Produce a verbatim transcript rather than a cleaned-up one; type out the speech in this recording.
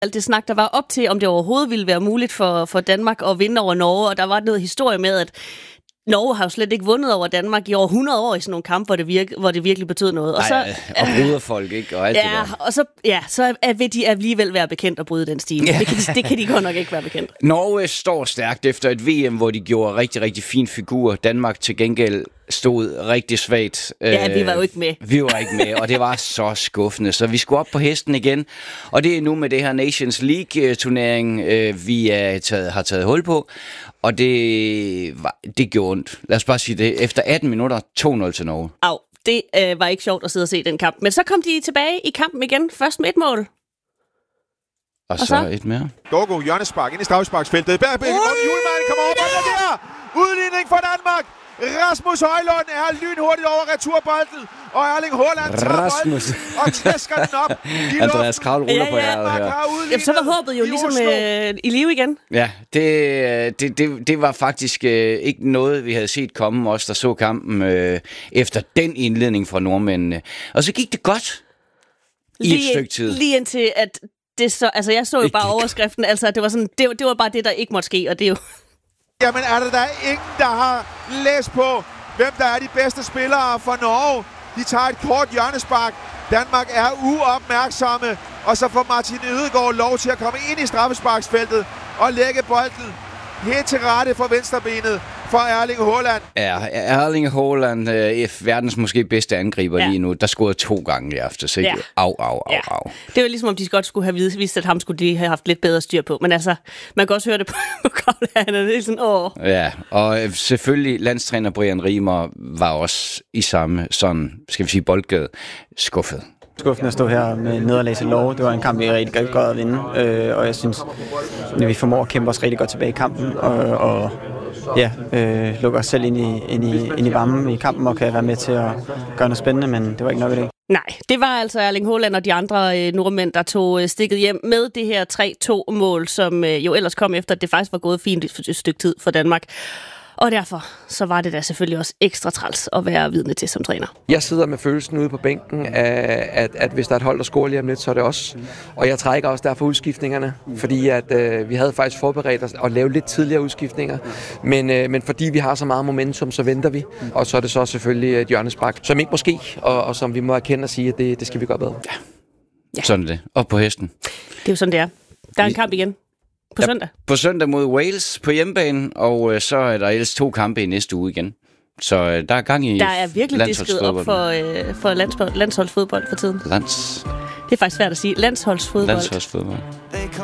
alt det snak, der var op til, om det overhovedet ville være muligt for, for Danmark at vinde over Norge, og der var noget historie med, at Norge har jo slet ikke vundet over Danmark i over hundrede år i sådan nogle kampe, hvor det, virke, hvor det virkelig betød noget. Og, så, Ej, og bryder folk, ikke? Og alt ja, det der. og så, ja, så er, vil de alligevel være bekendt at bryde den stil. Ja. Det, kan de, det kan de godt nok ikke være bekendt. Norge står stærkt efter et V M, hvor de gjorde rigtig, rigtig fin figur. Danmark til gengæld stod rigtig svagt. Ja, vi var jo ikke med. Vi var ikke med, og det var så skuffende. Så vi skulle op på hesten igen. Og det er nu med det her Nations League-turnering, vi er taget, har taget hul på. Og det, var, det gjorde ondt. Lad os bare sige det. Efter atten minutter, to nul til Norge. Au, det øh, var ikke sjovt at sidde og se den kamp. Men så kom de tilbage i kampen igen. Først med et mål. Og, og så, så et mere. Dorgo, hjørnespark ind i straffesparksfeltet. Bergbæk, Julemand kommer over bolden der. Udligning for Danmark. Rasmus Højlund er lynhurtigt over returbolden, og Erling Haaland tager bolden og tæsker den op i Andreas Kravl ruller ja, på ja, hjertet her. Jamen, så var håbet jo ligesom øh, i live igen. Ja, det, det, det, det var faktisk øh, ikke noget, vi havde set komme, os der så kampen øh, efter den indledning fra nordmændene. Og så gik det godt i lige, et stykke tid. Lige indtil, at det så, altså jeg så jo bare overskriften, altså det var sådan, det, det var bare det, der ikke måtte ske, og det er jo... Jamen er der da ingen, der har læst på, hvem der er de bedste spillere for Norge? De tager et kort hjørnespark. Danmark er uopmærksomme, og så får Martin Ødegaard lov til at komme ind i straffesparksfeltet og lægge bolden helt til rette for venstrebenet for Erling Haaland. Ja, Erling Haaland, øh, verdens måske bedste angriber ja. lige nu, der scorede to gange i aftes. Ikke? Ja. Au, au, au, ja. au. Det var ligesom, om de godt skulle have vidst, at ham skulle de have haft lidt bedre styr på. Men altså, man kan også høre det på, på Kravle, det er sådan, åh. Ja, og selvfølgelig landstræner Brian Riemer var også i samme, sådan, skal vi sige, boldgade, skuffet. Skuffende at stå her med nederlag til Norge. Det var en kamp, vi rigtig godt godt at vinde, øh, og jeg synes, at vi formår at kæmpe os rigtig godt tilbage i kampen, og, og ja, øh, lukker os selv ind i, ind, i, ind i varmen i kampen, og kan være med til at gøre noget spændende, men det var ikke nok i dag. Nej, det var altså Erling Haaland og de andre øh, nordmænd, der tog øh, stikket hjem med det her tre to-mål, som øh, jo ellers kom efter, at det faktisk var gået fint et, et stykke tid for Danmark. Og derfor så var det da selvfølgelig også ekstra træls at være vidne til som træner. Jeg sidder med følelsen ude på bænken af, at, at hvis der er et hold, der scorer lige om lidt, så er det os. Og jeg trækker også derfor udskiftningerne, fordi at, øh, vi havde faktisk forberedt os at lave lidt tidligere udskiftninger. Men, øh, men fordi vi har så meget momentum, så venter vi. Og så er det så selvfølgelig et hjørnespark, som ikke må ske, og, og som vi må erkende og sige, at det, det skal vi gøre bedre. Ja. Ja. Sådan er det. Op på hesten. Det er jo sådan, det er. Der er en kamp igen. På ja, søndag? På søndag mod Wales på hjemmebane, og øh, så er der ellers to kampe i næste uge igen. Så øh, der er gang i Der er virkelig disket op for, øh, for landshold, landsholdsfodbold for tiden. Lands... Det er faktisk svært at sige. Landsholdsfodbold. Landsholdsfodbold.